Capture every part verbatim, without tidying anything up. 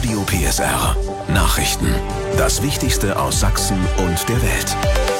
Radio P S R. Nachrichten. Das Wichtigste aus Sachsen und der Welt.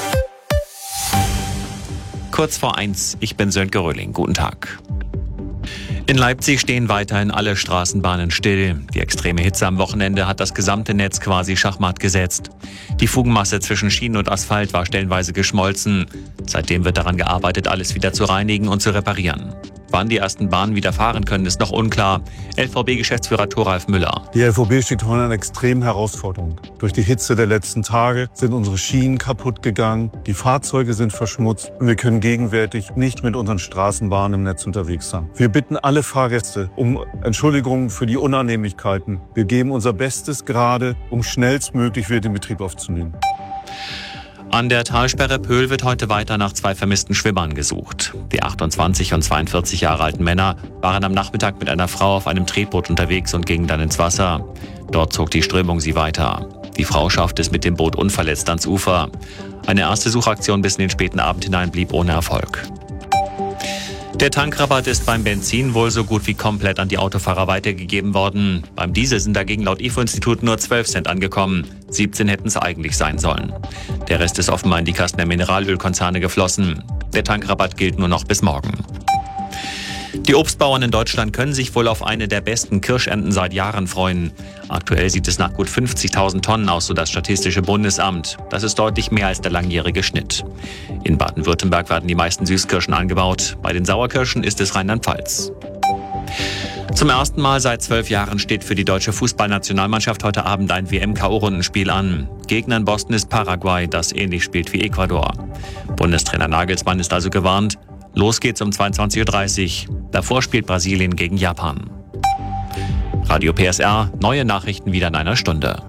Kurz vor eins, ich bin Sönke Röhling. Guten Tag. In Leipzig stehen weiterhin alle Straßenbahnen still. Die extreme Hitze am Wochenende hat das gesamte Netz quasi schachmatt gesetzt. Die Fugenmasse zwischen Schienen und Asphalt war stellenweise geschmolzen. Seitdem wird daran gearbeitet, alles wieder zu reinigen und zu reparieren. Wann die ersten Bahnen wieder fahren können, ist noch unklar. L V B-Geschäftsführer Thoralf Müller. Die L V B steht vor einer extremen Herausforderung. Durch die Hitze der letzten Tage sind unsere Schienen kaputt gegangen, die Fahrzeuge sind verschmutzt und wir können gegenwärtig nicht mit unseren Straßenbahnen im Netz unterwegs sein. Wir bitten alle Fahrgäste um Entschuldigung für die Unannehmlichkeiten. Wir geben unser Bestes gerade, um schnellstmöglich wieder den Betrieb aufzunehmen. An der Talsperre Pöhl wird heute weiter nach zwei vermissten Schwimmern gesucht. Die achtundzwanzig und zweiundvierzig Jahre alten Männer waren am Nachmittag mit einer Frau auf einem Tretboot unterwegs und gingen dann ins Wasser. Dort zog die Strömung sie weiter. Die Frau schaffte es mit dem Boot unverletzt ans Ufer. Eine erste Suchaktion bis in den späten Abend hinein blieb ohne Erfolg. Der Tankrabatt ist beim Benzin wohl so gut wie komplett an die Autofahrer weitergegeben worden. Beim Diesel sind dagegen laut I F O-Institut nur zwölf Cent angekommen. siebzehn hätten es eigentlich sein sollen. Der Rest ist offenbar in die Kassen der Mineralölkonzerne geflossen. Der Tankrabatt gilt nur noch bis morgen. Die Obstbauern in Deutschland können sich wohl auf eine der besten Kirschernten seit Jahren freuen. Aktuell sieht es nach gut fünfzigtausend Tonnen aus, so das Statistische Bundesamt. Das ist deutlich mehr als der langjährige Schnitt. In Baden-Württemberg werden die meisten Süßkirschen angebaut. Bei den Sauerkirschen ist es Rheinland-Pfalz. Zum ersten Mal seit zwölf Jahren steht für die deutsche Fußballnationalmannschaft heute Abend ein W M-K O-Rundenspiel an. Gegner in Boston ist Paraguay, das ähnlich spielt wie Ecuador. Bundestrainer Nagelsmann ist also gewarnt. Los geht's um zweiundzwanzig Uhr dreißig. Davor spielt Brasilien gegen Japan. Radio P S R, neue Nachrichten wieder in einer Stunde.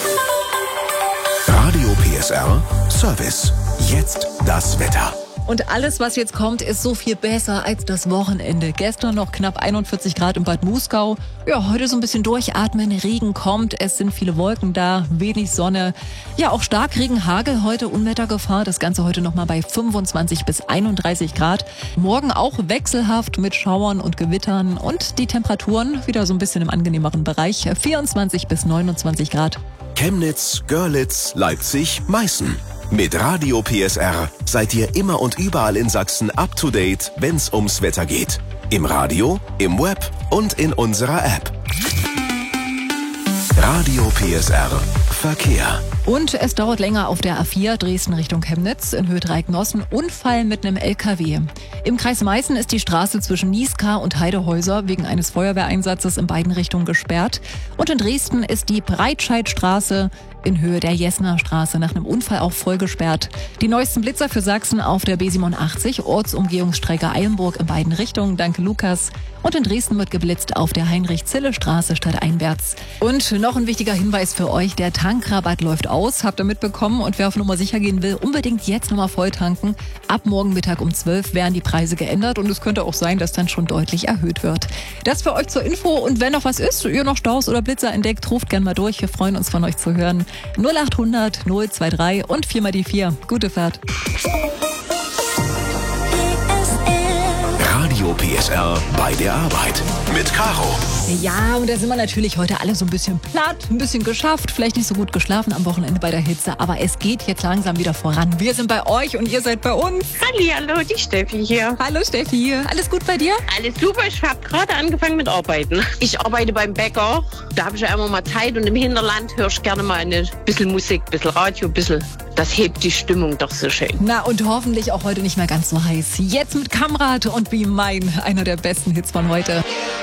Radio P S R Service. Jetzt das Wetter. Und alles, was jetzt kommt, ist so viel besser als das Wochenende. Gestern noch knapp einundvierzig Grad in Bad Muskau. Ja, heute so ein bisschen durchatmen, Regen kommt, es sind viele Wolken da, wenig Sonne. Ja, auch Starkregen, Hagel, heute Unwettergefahr. Das Ganze heute nochmal bei fünfundzwanzig bis einunddreißig Grad. Morgen auch wechselhaft mit Schauern und Gewittern. Und die Temperaturen wieder so ein bisschen im angenehmeren Bereich. vierundzwanzig bis neunundzwanzig Grad. Chemnitz, Görlitz, Leipzig, Meißen. Mit Radio P S R seid ihr immer und überall in Sachsen up to date, wenn's ums Wetter geht. Im Radio, im Web und in unserer App. Radio P S R Verkehr. Und es dauert länger auf der A vier Dresden Richtung Chemnitz in Höhe Dreiecknossen. Unfall mit einem L K W. Im Kreis Meißen ist die Straße zwischen Nieskar und Heidehäuser wegen eines Feuerwehreinsatzes in beiden Richtungen gesperrt. Und in Dresden ist die Breitscheidstraße in Höhe der Jessener Straße nach einem Unfall auch voll gesperrt. Die neuesten Blitzer für Sachsen auf der B siebenundachtzig, Ortsumgehungsstrecke Eilenburg in beiden Richtungen. Danke, Lukas. Und in Dresden wird geblitzt auf der Heinrich-Zille-Straße stadteinwärts. Und noch ein wichtiger Hinweis für euch, der Tankrabatt läuft aus, habt ihr mitbekommen. Und wer auf Nummer sicher gehen will, unbedingt jetzt nochmal voll tanken. Ab morgen Mittag um zwölf werden die Preise geändert und es könnte auch sein, dass dann schon deutlich erhöht wird. Das für euch zur Info und wenn noch was ist, ihr noch Staus oder Blitzer entdeckt, ruft gerne mal durch. Wir freuen uns von euch zu hören. null achthundert null drei drei und vier mal die vier. Gute Fahrt. Radio P S R bei der Arbeit mit Caro. Ja, und da sind wir natürlich heute alle so ein bisschen platt, ein bisschen geschafft, vielleicht nicht so gut geschlafen am Wochenende bei der Hitze, aber es geht jetzt langsam wieder voran. Wir sind bei euch und ihr seid bei uns. Hallihallo, die Steffi hier. Hallo Steffi, alles gut bei dir? Alles super, ich habe gerade angefangen mit Arbeiten. Ich arbeite beim Bäcker, da habe ich ja immer mal Zeit und im Hinterland höre ich gerne mal ein bisschen Musik, ein bisschen Radio, ein bisschen. Das hebt die Stimmung doch so schön. Na und hoffentlich auch heute nicht mehr ganz so heiß. Jetzt mit Kamrat und Be Mine, einer der besten Hits von heute.